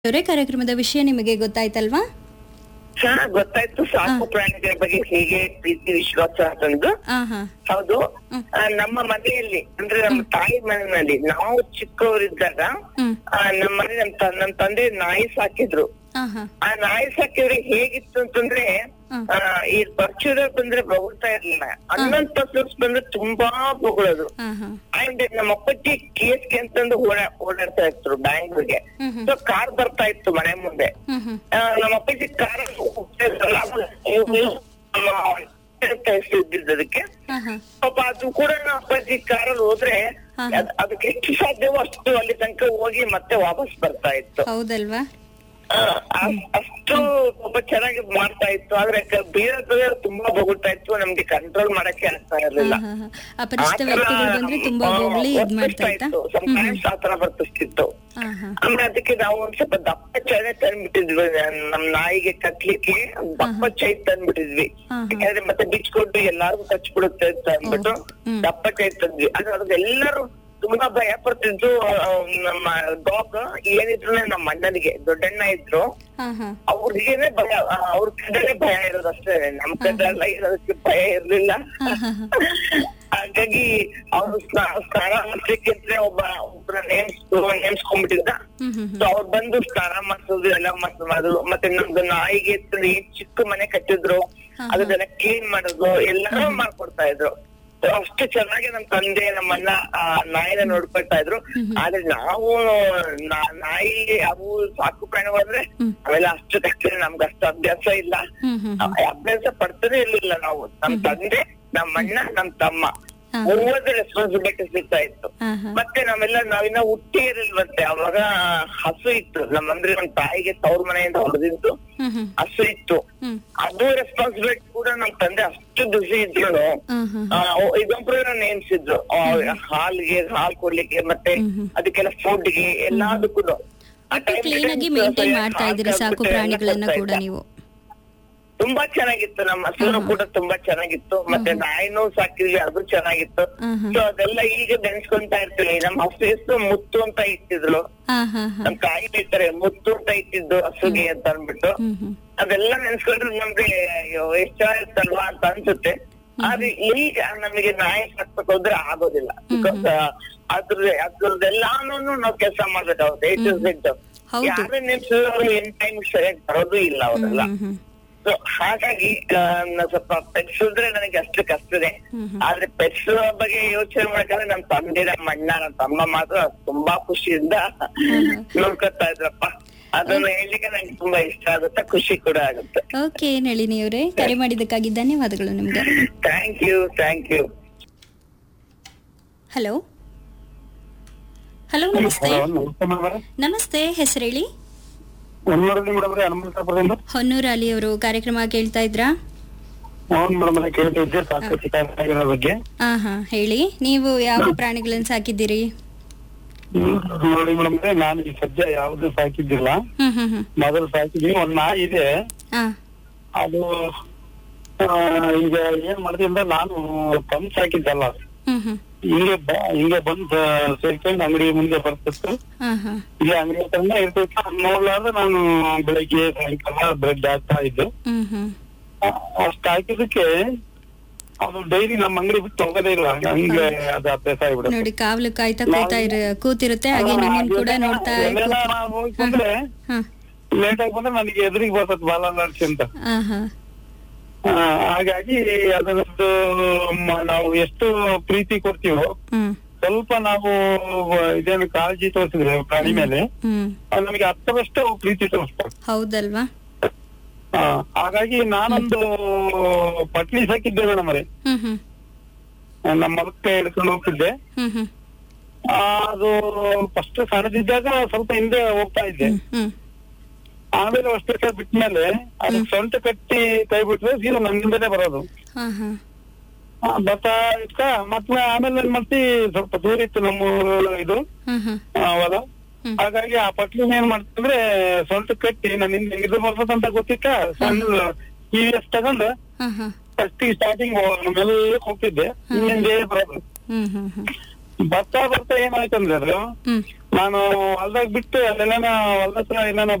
ಅವರೇ ಕಾರ್ಯಕ್ರಮದ ವಿಷಯ ನಿಮಗೆ ಗೊತ್ತಾಯ್ತಲ್ವಾ? ಚೆನ್ನಾಗ್ ಗೊತ್ತಾಯ್ತು. ಸಾಕು ಪ್ರಾಣಿಗಳ ಬಗ್ಗೆ ಹೇಗೆ ಪ್ರೀತಿ ವಿಶ್ವಾಸ ಅಂತಂದು. ಹೌದು. ನಮ್ಮ ಮನೆಯಲ್ಲಿ ಅಂದ್ರೆ ನಮ್ಮ ತಾಯಿ ಮನೆಯಲ್ಲಿ ನಾವು ಚಿಕ್ಕವರಿದ್ದಾಗ ನಮ್ಮ ಮನೆ ನಮ್ ತಂದೆ ನಾಯಿ ಸಾಕಿದ್ರು. ಆ ನಾಯಿ ಸಾಕಿದ್ರೆ ಹೇಗಿತ್ತು ಅಂತಂದ್ರೆ ಈ ಪಕ್ಷಿಗಳು ಬಂದ್ರೆ ಬೊಗಳ್ತಾ ಇರ್ಲಿಲ್ಲ, 11% ಬಂದ್ರೆ ತುಂಬಾ ಬೊಗಳೋದು. ಅಂಡ್ ನಮ್ಮ ಅಪ್ಪಜ್ಜಿ ಕೇಸ್ಗೆ ಅಂತಂದು ಓಡಾಡ್ತಾ ಇದ್ರು ಬ್ಯಾಂಗ್ಳೂರ್ಗೆ. ಸೊ ಕಾರ್ ಬರ್ತಾ ಇತ್ತು ಮನೆ ಮುಂದೆ. ನಮ್ಮ ಅಪ್ಪಜ್ಜಿ ಕಾರ್ ಇದ್ದಿದ್ದಕ್ಕೆ ಪಾಪ ಅದು ಕೂಡ ನಮ್ಮ ಅಪ್ಪಾಜಿ ಕಾರಲ್ಲಿ ಹೋದ್ರೆ ಅದಕ್ಕೆ ಎಷ್ಟು ಸಾಧ್ಯವೋ ಅಷ್ಟು ಅಲ್ಲಿ ತನಕ ಹೋಗಿ ಮತ್ತೆ ವಾಪಸ್ ಬರ್ತಾ ಇತ್ತು. ಹೌದಲ್ವಾ? ಅಷ್ಟು ಪಾಪ ಚೆನ್ನಾಗಿ ಮಾಡ್ತಾ ಇತ್ತು. ಆದ್ರೆ ಬೇರೆ ತುಂಬಾ ಬೊಗಳ್ತಾ ಇತ್ತು, ನಮ್ಗೆ ಕಂಟ್ರೋಲ್ ಮಾಡಕ್ಕೆ ಆಗ್ತಾ ಇರ್ಲಿಲ್ಲ. ಸಮಟೈಮ್ಸ್ ಆತರ ಬರ್ತಿತ್ತು. ಆಮೇಲೆ ಅದಕ್ಕೆ ನಾವು ಒಂದ್ ಸ್ವಲ್ಪ ದಪ್ಪ ಚೈನೆ ತಂದ್ಬಿಟ್ಟಿದ್ವಿ ನಮ್ ನಾಯಿಗೆ ಕಟ್ಲಿಕ್ಕೆ. ದಪ್ಪ ಚೈ ತಂದ್ಬಿಟ್ಟಿದ್ವಿ, ಯಾಕಂದ್ರೆ ಮತ್ತೆ ಬಿಚ್ಕೊಟ್ಟು ಎಲ್ಲಾರ್ಗು ಕಚ್ಬಿಡುತ್ತೆ ಅಂತ ಅಂದ್ಬಿಟ್ಟು ದಪ್ಪ ಚೈ ತಂದ್ವಿ. ಆದ್ರೆ ಅದೆಲ್ಲರೂ ತುಂಬಾ ಭಯ ಪಡ್ತಿದ್ರು. ನಮ್ಮ ಡಾಗ್ ಏನಿದ್ರು ನಮ್ಮ ಅಣ್ಣನಿಗೆ ದೊಡ್ಡಣ್ಣ ಇದ್ರು, ಅವ್ರಿಗೇನೆ ಭಯ, ಅವ್ರ ಕಡೆನೆ ಭಯ ಇರೋದಷ್ಟೇ, ನಮ್ ಕಡೆಲ್ಲ ಇರೋದಕ್ಕೆ ಭಯ ಇರ್ಲಿಲ್ಲ. ಹಾಗಾಗಿ ಅವ್ರು ಸ್ನಾನ ಮಾಡ್ಲಿಕ್ಕೆ ಒಬ್ಬರ ನೇಮ್ಸ್ಕೊಂಡ್ಬಿಟ್ಟಿದ್ದ. ಸೊ ಅವ್ರು ಬಂದು ಸ್ನಾನ ಮಾಡ್ಸೋದು ಎಲ್ಲ ಮಾಡೋದು. ಮತ್ತೆ ನಮ್ದು ನಾಯಿಗೆ ಚಿಕ್ಕ ಮನೆ ಕಟ್ಟಿದ್ರು, ಅದನ್ನೆಲ್ಲ ಕ್ಲೀನ್ ಮಾಡೋದು ಎಲ್ಲರೂ ಮಾಡ್ಕೊಡ್ತಾ ಇದ್ರು. ಅಷ್ಟು ಚೆನ್ನಾಗಿ ನಮ್ ತಂದೆ ನಮ್ಮಣ್ಣ ನಾಯಿನ ನೋಡ್ಕೊಳ್ತಾ ಇದ್ರು. ಆದ್ರೆ ನಾವು ನಾಯಿ ಅವು ಸಾಕು ಪ್ರಾಣಿಗಳಂದ್ರೆ ಅವೆಲ್ಲ ಅಷ್ಟು ಕಷ್ಟ, ನಮ್ಗೆ ಅಷ್ಟು ಅಭ್ಯಾಸ ಇಲ್ಲ, ಅಭ್ಯಾಸ ಪಡ್ತಾನೆ ಇರ್ಲಿಲ್ಲ ನಾವು. ನಮ್ ತಂದೆ, ನಮ್ಮಣ್ಣ, ನಮ್ ತಮ್ಮ ಮೂವತ್ತು ರೆಸ್ಪಾನ್ಸಿಬಿಲಿಟಿ ಸಿಗ್ತಾ ಇತ್ತು. ಮತ್ತೆ ನಾವಿನ್ನ ಹುಟ್ಟಿ ಇರಲ್ವಂತೆ, ಅವಾಗ ಹಸು ಇತ್ತು ಅಂದ್ರೆ ನಮ್ ತಾಯಿಗೆ ತವ್ರ ಮನೆಯಿಂದ ಹೊಡೆದಿದ್ದು ಹಸು ಇತ್ತು. ಅದು ರೆಸ್ಪಾನ್ಸಿಬಿಲಿಟಿ ಕೂಡ ನಮ್ ತಂದೆ ಅಷ್ಟು ಬಿಸಿ ಇದ್ರು. ಇದೊಬ್ರು ನೇಮಿಸಿದ್ರು ಹಾಲ್ ಕೊಡ್ಲಿಕ್ಕೆ, ಮತ್ತೆ ಅದಕ್ಕೆಲ್ಲ ಫುಡ್ಗೆ ಎಲ್ಲದಕ್ಕೂ ಸಾಕು ಪ್ರಾಣಿಗಳನ್ನ ಕೂಡ ನೀವು ತುಂಬಾ ಚೆನ್ನಾಗಿತ್ತು. ನಮ್ಮ ಹಸುನು ಕೂಡ ತುಂಬಾ ಚೆನ್ನಾಗಿತ್ತು. ಮತ್ತೆ ನಾಯಿನೂ ಸಾಕಿದ್ವಿ, ಅದು ಚೆನ್ನಾಗಿತ್ತು. ಸೊ ಅದೆಲ್ಲ ಈಗ ನೆನ್ಸ್ಕೊಂತಾ ಇರ್ತೀವಿ. ನಮ್ಮ ಹಸು ಹೆಸರು ಮುತ್ತು ಅಂತ ಇಟ್ಟಿದ್ರು. ನಮ್ ತಾಯಿ ಹೇಳ್ತಾರೆ ಮುತ್ತು ಅಂತ ಇಟ್ಟಿದ್ದು ಹಸುಗೆ ಅಂತ ಅಂದ್ಬಿಟ್ಟು. ಅದೆಲ್ಲ ನೆನ್ಸ್ಕೊಂಡ್ರೆ ನಮ್ಗೆ ಎಷ್ಟ್ ಚೆನ್ನಾಗಿತ್ತಲ್ವಾ ಅಂತ ಅನ್ಸುತ್ತೆ. ಆದ್ರೆ ಈಗ ನಮಗೆ ನಾಯಿ ಸಾಕ್ಬೇಕು ಅಂದ್ರೆ ಆಗೋದಿಲ್ಲ. ಬಿಕಾಸ್ ಅದ್ರದ್ದೆಲ್ಲಾನು ನಾವ್ ಕೆಲಸ ಮಾಡ್ಬೇಕಾಗುತ್ತೆ. ಯಾರು ನೆನ್ಸಿದ್ರು ಏನ್ ಟೈಮ್ ಸರಿಯಾಗಿ ಬರೋದು ಇಲ್ಲ ಅವರೆಲ್ಲ. ಸೊ ಹಾಗಾಗಿ ಸ್ವಲ್ಪ ಪೆಟ್ಸ್ ಅಂದ್ರೆ ನನಗೆ ಅಷ್ಟು ಕಷ್ಟದೆ. ಆದ್ರೆ ಪೆಟ್ಸ್ ಬಗ್ಗೆ ಯೋಚನೆ ಮಾಡ್ಕೊಂಡ್ರೆ ನಮ್ ತಂದೆ, ನಮ್ಮ ಅಣ್ಣ, ನಮ್ಮ ತಮ್ಮ ಮಾತ್ರ ತುಂಬಾ ಖುಷಿಯಿಂದ ನೋಡ್ಕೊತಾ ಇದ್ರಪ್ಪ. ಅದನ್ನ ಹೇಳಲಿಕ್ಕೆ ನಂಗೆ ತುಂಬಾ ಇಷ್ಟ ಆಗುತ್ತೆ, ಖುಷಿ ಕೂಡ ಆಗುತ್ತೆ. ಓಕೆ ನಳಿನಿ ಅವರೇ, ಕರೆ ಮಾಡಿದ್ದಕ್ಕಾಗಿ ಧನ್ಯವಾದಗಳು ನಿಮ್ಗೆ. Thank you. ಹಲೋ ನಮಸ್ತೆ, ಹೆಸರು ಹೇಳಿ. ಹೊನ್ನೂರು ಅಲಿ ಅವರು ಕಾರ್ಯಕ್ರಮ ಕೇಳ್ತಾ ಇದ್ರಾ? ಹೇಳಿ, ನೀವು ಯಾವ ಪ್ರಾಣಿಗಳನ್ನ ಸಾಕಿದ್ದೀರಿ? ನೋಡಿ ಮೇಡಮ್, ನಾನು ಈ ಸದ್ಯ ಯಾವ್ದು ಸಾಕಿದ್ದಿಲ್ಲ. ಮೊದಲು ಸಾಕಿದ್ವಿ, ಒಂದ್ ನಾಯಿ ಇದೆ. ಅದು ಈಗ ಏನ್ ಮಾಡಿದೆ ಅಂದ್ರೆ, ನಾನು ಪಂಪ್ ಸಾಕಿದ್ದಲ್ಲ, ಹಿಂಗೆ ಬಂದ್ ಸೇರ್ಕೊಂಡು ಅಂಗಡಿ ಮುಂದೆ ಬರ್ತಿತ್ತು. ಈಗ ಅಂಗಡಿ ಹತ್ರ ಇರ್ತಿತ್ತು. ನೋಡ್ಲಾರ್ದೆ ನಾನು ಬೆಳಿಗ್ಗೆ ಸಾಯಂಕಾಲ ಬ್ರೆಡ್ ಹಾಕ್ತಾ ಇದ್ದು. ಅಷ್ಟು ಹಾಕಿದಕ್ಕೆ ಅದು ಡೈಲಿ ನಮ್ಮ ಅಂಗಡಿ ಬಿಟ್ಟು ಹೋಗೋದೇ ಇಲ್ಲ. ಹಂಗೆ ಅದು ಅಭ್ಯಾಸ ಆಗ್ಬಿಡುತ್ತೆ. ನೋಡಿ, ಕಾವಲು ಕಾಯ್ತಾ ಕೂತಿರುತ್ತೆ, ಹಾಗೆ ಕೂಡ ನೋಡ್ತಾ ಹೋಗ್ಬಂದ್ರೆ ಲೇಟ್ ಆಗಿ ಬಂದ್ರೆ ನನಗೆ ಎದುರಿಗೆ ಬರ್ತದೆ ಬಾಲ ನಡ್ಸಿ ಅಂತ. ಹಾಗಾಗಿ ಅದರದ್ದು ನಾವು ಎಷ್ಟು ಪ್ರೀತಿ ಕೊಡ್ತೀವೋ, ಸ್ವಲ್ಪ ನಾವು ಇದೇನು ಕಾಳಜಿ ತೋರಿಸಿದ್ರೆ ಪ್ರಾಣಿ ಮೇಲೆ, ನಮಗೆ 10% ಪ್ರೀತಿ ತೋರಿಸ್ತಾರೆ. ಹೌದಲ್ವಾ? ಹಾಗಾಗಿ ನಾನೊಂದು ಪಟ್ಲಿ ಸಾಕಿದ್ದೆ ಮೇಡಮ್ ಅವರೇ. ನಮ್ಮ ಮಗಕ್ಕೆ ಹಿಡ್ಕೊಂಡು ಹೋಗ್ತಿದ್ದೆ. ಅದು ಫಸ್ಟ್ ಸಣ್ಣದಿದ್ದಾಗ ಸ್ವಲ್ಪ ಹಿಂದೆ ಹೋಗ್ತಾ ಇದ್ದೆ. ಆಮೇಲೆ ಅಷ್ಟು ವರ್ಷ ಬಿಟ್ಮೇಲೆ ಅದಕ್ಕೆ ಸೊಂಟ ಕಟ್ಟಿ ಕೈ ಬಿಟ್ರೆ ಸೀದಾ ನನ್ನಿಂದನೇ ಬರೋದು. ಬರ್ತಾ ಇತ್ತ. ಮತ್ತೆ ಆಮೇಲೆ ಏನ್ ಮಾಡ್ತಿ, ಸ್ವಲ್ಪ ದೂರ ಇತ್ತು ನಮ್ಮ ಇದು ಹೊಲ. ಹಾಗಾಗಿ ಆ ಪಟ್ಲಿನ ಏನ್ ಮಾಡ್ತಂದ್ರೆ ಸೊಂಟ ಕಟ್ಟಿ ನನ್ನಿಂದ ಇದು ಬರ್ತದಂತ ಗೊತ್ತಿತ್ತ. ಸಣ್ಣ TVS ತಗೊಂಡು ಫಸ್ಟ್ ಸ್ಟಾರ್ಟಿಂಗ್ ನಮ್ಮೆಲ್ಲ ಹೋಗ್ತಿದ್ದೆ, ಹಿಂದೆ ಬರೋದು. ಬರ್ತಾ ಏನಾಯ್ತಂದ್ರೆ ಅದು ನಾನು ಹೊಲ್ದಾಗ ಬಿಟ್ಟು ಅಲ್ಲೆಲ್ಲ ಹೊಲ್ದ ಹತ್ರ ಏನಾನ